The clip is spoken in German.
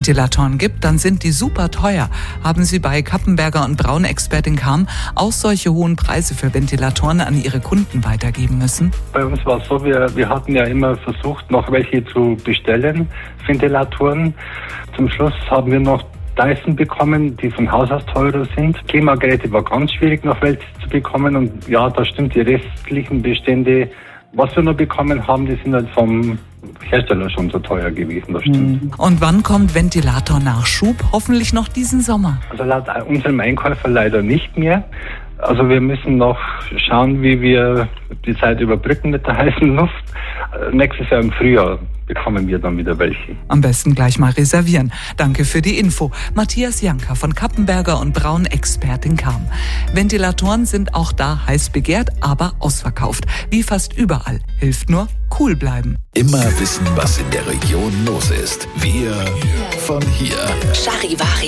Ventilatoren gibt, dann sind die super teuer. Haben Sie bei Kappenberger und Braun Expertin Karm auch solche hohen Preise für Ventilatoren an Ihre Kunden weitergeben müssen? Bei uns war es so, wir hatten ja immer versucht, noch welche zu bestellen, Ventilatoren. Zum Schluss haben wir noch Dyson bekommen, die von Haus aus teurer sind. Klimageräte war ganz schwierig, noch welche zu bekommen. Und ja, da stimmt, die restlichen Bestände, was wir noch bekommen haben, die sind halt vom Hersteller schon so teuer gewesen, das stimmt. Und wann kommt Ventilator-Nachschub? Hoffentlich noch diesen Sommer. Also laut unserem Einkäufer leider nicht mehr. Also wir müssen noch schauen, wie wir die Zeit überbrücken mit der heißen Luft. Nächstes Jahr im Frühjahr bekommen wir dann wieder welche. Am besten gleich mal reservieren. Danke für die Info. Matthias Janker von Kappenberger und Braun Expertin Karm. Ventilatoren sind auch da heiß begehrt, aber ausverkauft. Wie fast überall. Hilft nur, cool bleiben. Immer wissen, was in der Region los ist. Wir von hier. Charivari.